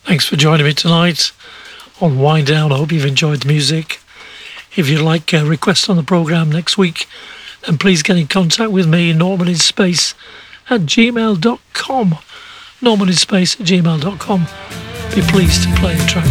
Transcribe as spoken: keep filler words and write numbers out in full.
Thanks for joining me tonight on Wind Down. I hope you've enjoyed the music. If you'd like a request on the programme next week, then please get in contact with me, Norman in Space at gmail dot com. Norman in Space at gmail dot com. Be pleased to play a track